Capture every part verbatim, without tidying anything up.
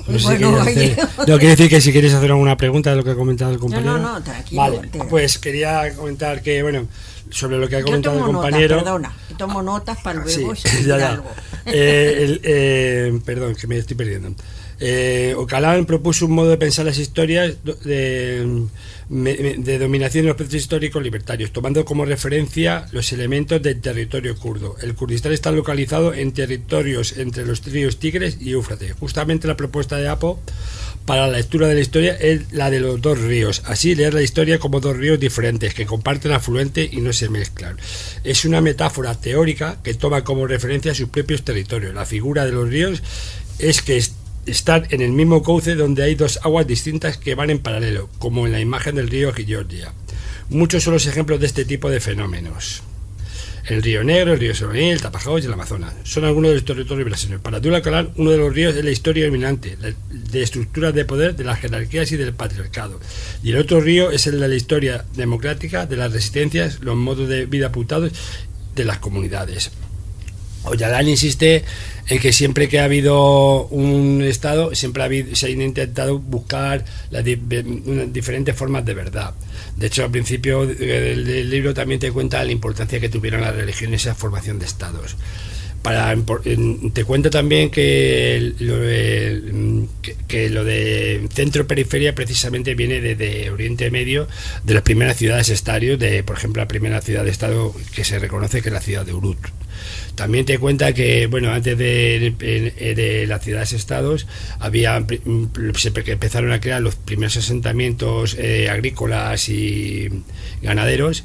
No, sé bueno, si oye, hacer, no quiere decir que si queréis hacer alguna pregunta de lo que ha comentado el compañero. No, no, no, tranquilo. Vale, entera. pues quería comentar que, bueno, sobre lo que ha Yo comentado tomo el compañero. notas, perdona, yo tomo notas para luego Sí, escribir ya, ya. algo. Eh, el, eh, perdón, que me estoy perdiendo. Eh, Ocalan propuso un modo de pensar las historias de, de dominación de los procesos históricos libertarios, tomando como referencia los elementos del territorio kurdo. El Kurdistán está localizado en territorios entre los ríos Tigres y Éufrates. Justamente la propuesta de Apo para la lectura de la historia es la de los dos ríos. Así, leer la historia como dos ríos diferentes que comparten afluente y no se mezclan. Es una metáfora teórica que toma como referencia sus propios territorios. La figura de los ríos es que están en el mismo cauce donde hay dos aguas distintas que van en paralelo, como en la imagen del río Georgia. Muchos son los ejemplos de este tipo de fenómenos. El río Negro, el río Somaní, el Tapajós y el Amazonas son algunos de los territorios brasileños. Para Abdul Öcalan, uno de los ríos es la historia dominante, de estructuras de poder, de las jerarquías y del patriarcado. Y el otro río es el de la historia democrática, de las resistencias, los modos de vida putados de las comunidades. Öcalan insiste en que siempre que ha habido un Estado, siempre ha habido, se han intentado buscar las di diferentes formas de verdad. De hecho, al principio del, del libro también te cuenta la importancia que tuvieron las religiones en esa formación de Estados. Para, te cuento también que lo de, que, que lo de centro-periferia precisamente viene de, de Oriente Medio, de las primeras ciudades-estadios, de, por ejemplo, la primera ciudad-estado que se reconoce que es la ciudad de Urut. También te cuenta que, bueno, antes de, de, de las ciudades-estados había, se empezaron a crear los primeros asentamientos eh, agrícolas y ganaderos,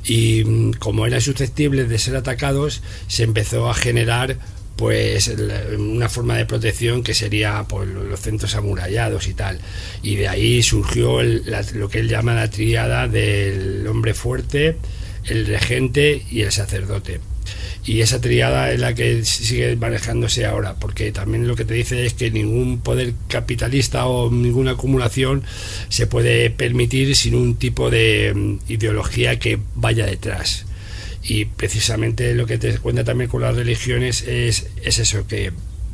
y como eran susceptibles de ser atacados, se empezó a generar pues una forma de protección que sería pues, los centros amurallados y tal, y de ahí surgió el, la, lo que él llama la tríada del hombre fuerte, el regente y el sacerdote. Y esa triada es la que sigue manejándose ahora, porque también lo que te dice es que ningún poder capitalista o ninguna acumulación se puede permitir sin un tipo de um, ideología que vaya detrás. Y precisamente lo que te cuenta también con las religiones es, es eso, que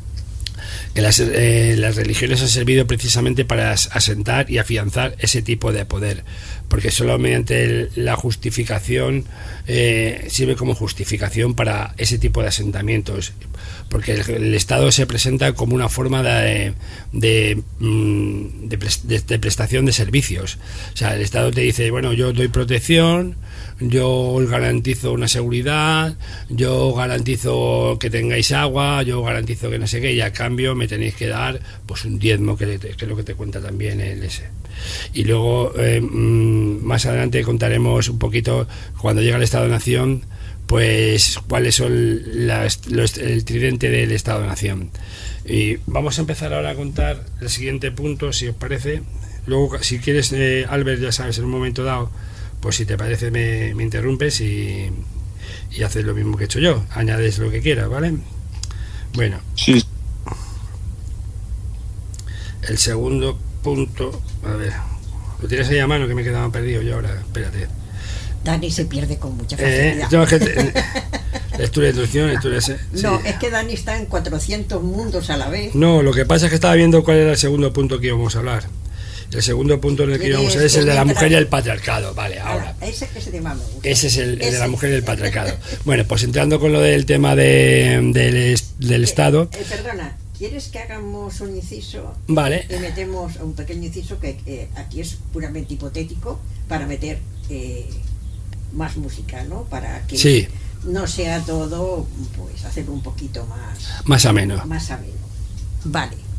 que las, eh, las religiones han servido precisamente para asentar y afianzar ese tipo de poder, porque solo mediante el, la justificación eh, sirve como justificación para ese tipo de asentamientos, porque el, el Estado se presenta como una forma de, de, de, de, de prestación de servicios. O sea, el Estado te dice, bueno, yo doy protección, yo os garantizo una seguridad, yo garantizo que tengáis agua, yo garantizo que no sé qué, y a cambio me tenéis que dar pues un diezmo, que, que es lo que te cuenta también el ese. Y luego eh, más adelante contaremos un poquito, cuando llega el Estado-Nación, pues cuáles son las, los, el tridente del Estado-Nación. Y vamos a empezar ahora a contar el siguiente punto, si os parece. Luego, si quieres, eh, Albert, ya sabes, en un momento dado, pues si te parece me, me interrumpes y, y haces lo mismo que he hecho yo, añades lo que quieras, ¿vale? Bueno, sí. El segundo punto, a ver, lo tienes ahí a mano que me quedaba perdido yo ahora, espérate. Dani se pierde con mucha facilidad. Eh, yo, es que te, lectura de introducción, lectura de... Sí. No, es que Dani está en cuatrocientos mundos a la vez. No, lo que pasa es que estaba viendo cuál era el segundo punto que íbamos a hablar. El segundo punto en el que íbamos a ver es el de la mujer y el patriarcado. Vale, ahora. Ese, ese tema me gusta. Ese es el, el ese. de la mujer y el patriarcado. Bueno, pues entrando con lo del tema de, del, del Estado. Eh, eh, perdona, ¿quieres que hagamos un inciso? Vale. Y metemos un pequeño inciso que eh, aquí es puramente hipotético para meter eh, más música, ¿no? Para que sí. no sea todo, pues, hacerlo un poquito más... Más ameno. Más ameno. Vale.